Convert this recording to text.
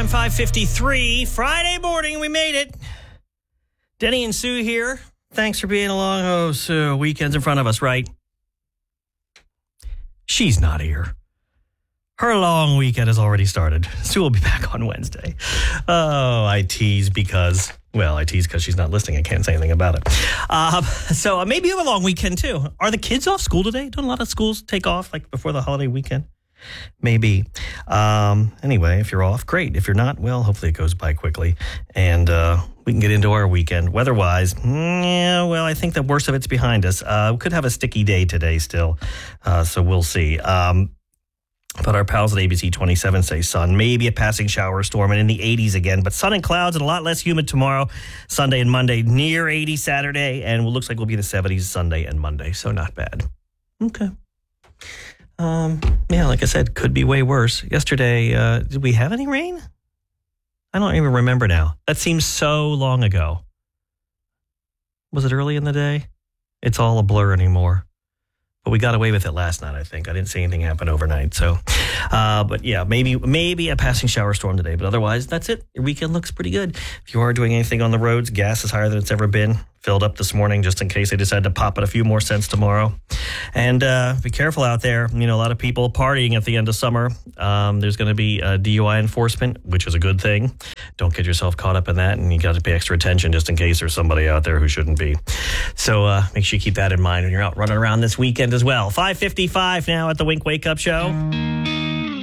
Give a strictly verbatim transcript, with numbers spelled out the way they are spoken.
five fifty-three. Friday morning, we made it. Denny and Sue here. Thanks for being along. Oh, Sue, weekend's in front of us, right? She's not here. Her long weekend has already started. Sue will be back on Wednesday. Oh, I tease because, well, I tease because she's not listening. I can't say anything about it. Uh, so uh, maybe you have a long weekend, too. Are the kids off school today? Don't a lot of schools take off like before the holiday weekend? Maybe. Um, anyway, if you're off, great. If you're not, well, hopefully it goes by quickly. And uh, we can get into our weekend. Weather-wise, yeah, well, I think the worst of it's behind us. Uh, we could have a sticky day today still, uh, so we'll see. Um, but our pals at A B C twenty-seven say sun, maybe a passing shower storm, and in the eighties again. But sun and clouds and a lot less humid tomorrow, Sunday and Monday, near eighty Saturday, and it looks like we'll be in the seventies Sunday and Monday, so not bad. Okay. Um, yeah, like I said, could be way worse. Yesterday, uh, did we have any rain? I don't even remember now. That seems so long ago. Was it early in the day? It's all a blur anymore. But we got away with it last night, I think. I didn't see anything happen overnight. So, uh, but yeah, maybe maybe a passing shower storm today. But otherwise, that's it. Your weekend looks pretty good. If you are doing anything on the roads, gas is higher than it's ever been. Filled up this morning just in case they decide to pop it a few more cents tomorrow. And uh, be careful out there. You know, a lot of people partying at the end of summer. Um, there's going to be uh, D U I enforcement, which is a good thing. Don't get yourself caught up in that, and you got to pay extra attention just in case there's somebody out there who shouldn't be. So uh, make sure you keep that in mind when you're out running around this weekend as well. five fifty-five now at the Wink Wake Up Show.